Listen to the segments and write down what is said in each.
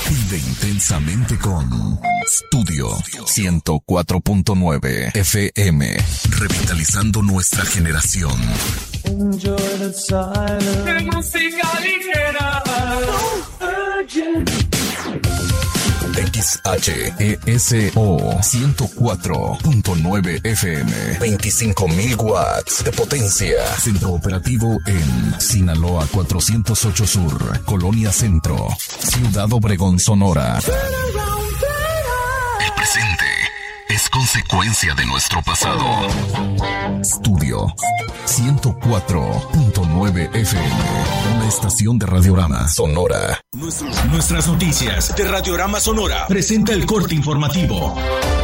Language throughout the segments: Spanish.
Vive intensamente con Studio 104.9 FM, revitalizando nuestra generación. Enjoy the silence. De música ligera. XHESO 104.9 FM, 25.000 watts de potencia. Centro operativo en Sinaloa 408 Sur, Colonia Centro, Ciudad Obregón, Sonora. El presente es consecuencia de nuestro pasado. Studio 104.9 FM, una estación de Radiorama Sonora. Nuestras noticias de Radiorama Sonora presenta el corte informativo.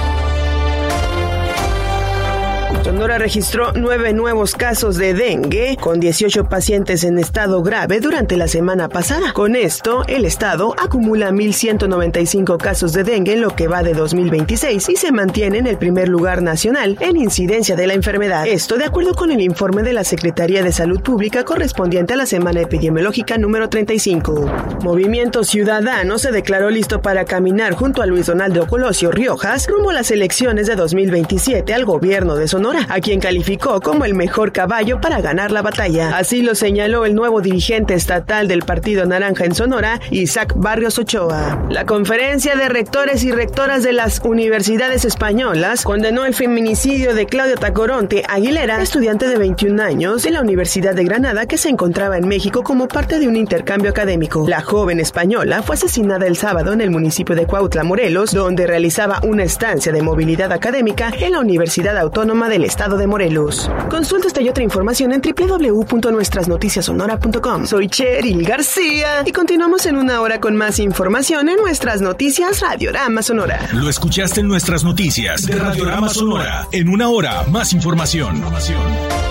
Sonora registró 9 nuevos casos de dengue, con 18 pacientes en estado grave durante la semana pasada. Con esto, el estado acumula 1,195 casos de dengue en lo que va de 2026 y se mantiene en el primer lugar nacional en incidencia de la enfermedad. Esto de acuerdo con el informe de la Secretaría de Salud Pública correspondiente a la semana epidemiológica número 35. Movimiento Ciudadano se declaró listo para caminar junto a Luis Donaldo Colosio Riojas rumbo a las elecciones de 2027 al gobierno de Sonora, a quien calificó como el mejor caballo para ganar la batalla. Así lo señaló el nuevo dirigente estatal del Partido Naranja en Sonora, Isaac Barrios Ochoa. La Conferencia de Rectores y Rectoras de las Universidades Españolas condenó el feminicidio de Claudia Tacoronte Aguilera, estudiante de 21 años de la Universidad de Granada que se encontraba en México como parte de un intercambio académico. La joven española fue asesinada el sábado en el municipio de Cuautla, Morelos, donde realizaba una estancia de movilidad académica en la Universidad Autónoma del Estado de Morelos. Consulta esta y otra información en www.nuestrasnoticiasonora.com. Soy Cheryl García y continuamos en una hora con más información en Nuestras Noticias Radiorama Sonora. Lo escuchaste en Nuestras Noticias de Radiorama Sonora. En una hora, más información.